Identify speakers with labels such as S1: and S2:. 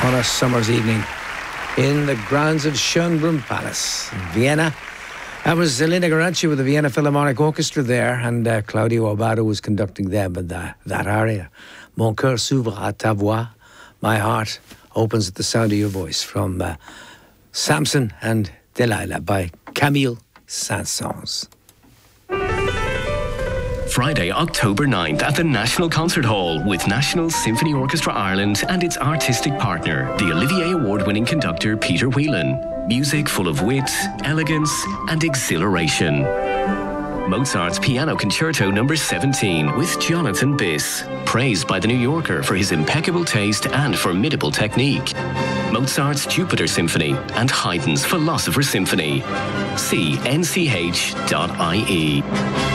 S1: on a summer's evening in the grounds of Schönbrunn Palace in Vienna. That was Elena Garanci with the Vienna Philharmonic Orchestra there, and Claudio Abbado was conducting them in that aria. Mon cœur s'ouvre à ta voix. My heart opens at the sound of your voice, from Samson and Delilah by Camille Saint-Saëns.
S2: Friday, October 9th at the National Concert Hall with National Symphony Orchestra Ireland and its artistic partner, the Olivier Award-winning conductor Peter Whelan. Music full of wit, elegance and exhilaration. Mozart's Piano Concerto No. 17 with Jonathan Biss, praised by The New Yorker for his impeccable taste and formidable technique. Mozart's Jupiter Symphony and Haydn's Philosopher Symphony. See nch.ie.